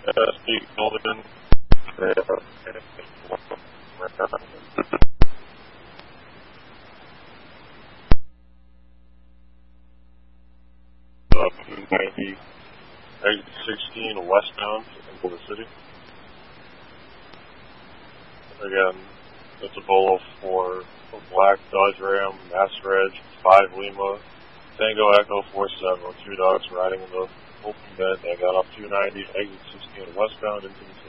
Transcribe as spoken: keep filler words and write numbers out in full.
Uh, Steve Golden. Uh, ninety, exit sixteen westbound into the city. Again, it's a Bolo for a black Dodge Ram, Master Edge, five Lima, Tango Echo four seven, two dogs riding in the open bed. They got off two ninety, exit sixteen westbound into the city.